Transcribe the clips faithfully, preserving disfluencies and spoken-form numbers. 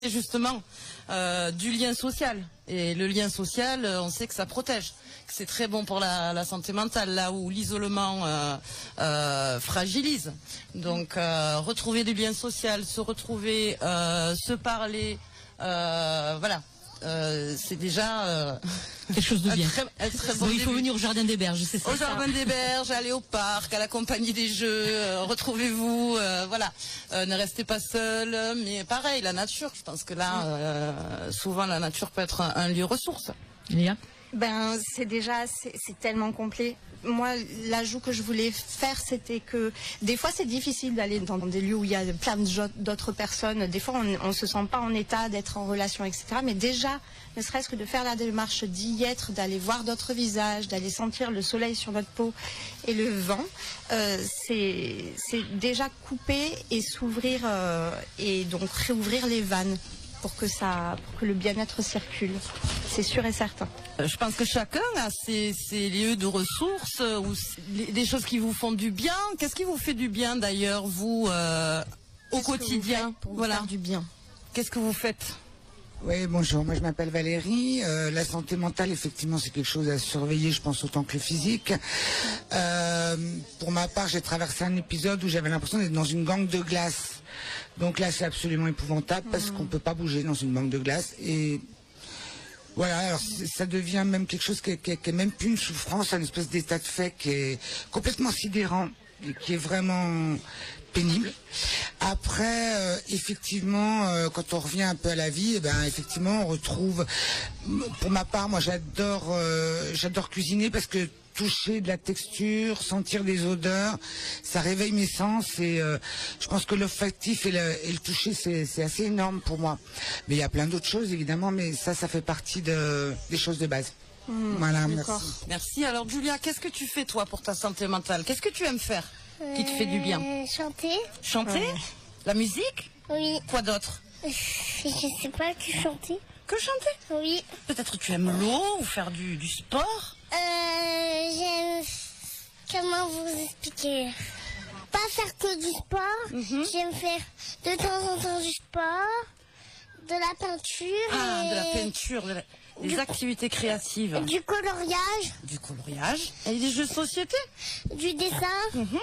C'est justement euh, du lien social. Et le lien social, on sait que ça protège. C'est très bon pour la, la santé mentale, là où l'isolement euh, euh, fragilise. Donc, euh, retrouver du lien social, se retrouver, euh, se parler, euh, voilà. Euh, c'est déjà euh, quelque chose de bien. Très, très bon bon, il faut venir au Jardin des Berges, c'est ça. Au Jardin des Berges, aller au parc, à la compagnie des jeux, euh, retrouvez-vous, euh, voilà. Euh, ne restez pas seul, mais pareil, la nature, je pense que là, euh, souvent la nature peut être un, un lieu ressource. Léa ? Ben, c'est déjà, c'est tellement complet. Moi, l'ajout que je voulais faire, c'était que des fois, c'est difficile d'aller dans des lieux où il y a plein d'autres personnes. Des fois, on ne se sent pas en état d'être en relation, et cetera. Mais déjà, ne serait-ce que de faire la démarche d'y être, d'aller voir d'autres visages, d'aller sentir le soleil sur notre peau et le vent, euh, c'est déjà couper et s'ouvrir euh, et donc réouvrir les vannes pour que ça, pour que le bien-être circule. C'est sûr et certain. Je pense que chacun a ses, ses lieux de ressources ou des choses qui vous font du bien. Qu'est-ce qui vous fait du bien d'ailleurs, vous, euh, au quotidien? Pour vous voilà. faire du bien. Qu'est-ce que vous faites? Oui, bonjour, moi je m'appelle Valérie. Euh, la santé mentale, effectivement, c'est quelque chose à surveiller, je pense, autant que le physique. Euh, pour ma part, j'ai traversé un épisode où j'avais l'impression d'être dans une gangue de glace. Donc là, c'est absolument épouvantable parce mmh. qu'on peut pas bouger dans une gangue de glace. Et voilà, alors ça devient même quelque chose qui est, qui est, qui est même plus une souffrance, un espèce d'état de fait qui est complètement sidérant et qui est vraiment pénible. Après, euh, effectivement, euh, quand on revient un peu à la vie, eh ben effectivement, on retrouve. Pour ma part, moi, j'adore, euh, j'adore cuisiner parce que toucher de la texture, sentir des odeurs, ça réveille mes sens et euh, je pense que l'olfactif et le, et le toucher, c'est assez énorme pour moi. Mais il y a plein d'autres choses, évidemment, mais ça, ça fait partie de, des choses de base. Mmh, voilà, merci. Merci. Alors, Julia, qu'est-ce que tu fais, toi, pour ta santé mentale? Qu'est-ce que tu aimes faire qui te fait du bien? euh, Chanter. Chanter? Ouais. La musique? Oui. Quoi d'autre? Je sais pas que chanter. Que chanter? Oui. Peut-être tu aimes l'eau ou faire du, du sport? Euh, j'aime... Comment vous expliquer? Pas faire que du sport. Mm-hmm. J'aime faire de temps en temps du sport, de la peinture. Ah, et... de la peinture, de la... des du... activités créatives. Du coloriage. Du coloriage. Et des jeux de société? Du dessin. Mm-hmm.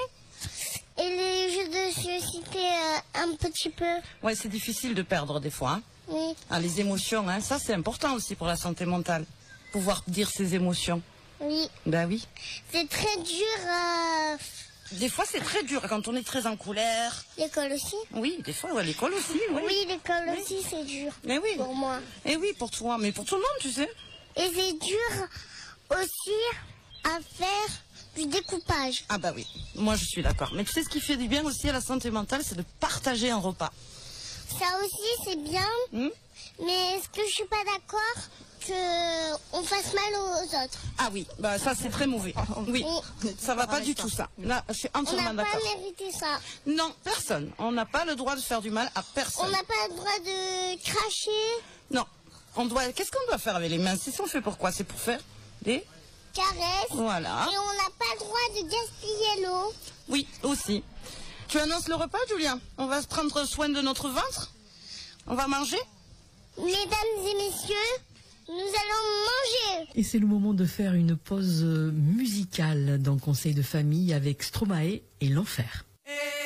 Et les jeux de société euh, un petit peu. Ouais, c'est difficile de perdre des fois. Hein. Oui. Ah, les émotions, hein, ça c'est important aussi pour la santé mentale. Pouvoir dire ses émotions. Oui. Ben oui. C'est très dur. Euh... Des fois c'est très dur quand on est très en colère. L'école aussi? Oui, des fois, ouais, l'école aussi. Oui, oui l'école oui. aussi c'est dur. Mais oui. Pour moi. Et oui, pour toi, mais pour tout le monde, tu sais. Et c'est dur aussi à faire du découpage. Ah bah oui, moi je suis d'accord. Mais tu sais ce qui fait du bien aussi à la santé mentale, c'est de partager un repas. Ça aussi c'est bien, mmh. mais est-ce que je suis pas d'accord qu'on fasse mal aux autres? Ah oui, bah ça c'est très mauvais. Oui, oui. Ça va pas du tout ça. Là, je suis entièrement d'accord. On n'a pas mérité ça. Non, personne. On n'a pas le droit de faire du mal à personne. On n'a pas le droit de cracher. Non. On doit. Qu'est-ce qu'on doit faire avec les mains? C'est ça, on fait pourquoi? C'est pour faire des caresses. Voilà. Et on n'a pas le droit de gaspiller l'eau. Oui, aussi. Tu annonces le repas, Julien? On va se prendre soin de notre ventre? On va manger? Mesdames et messieurs, nous allons manger. Et c'est le moment de faire une pause musicale dans Conseil de famille avec Stromae et l'Enfer.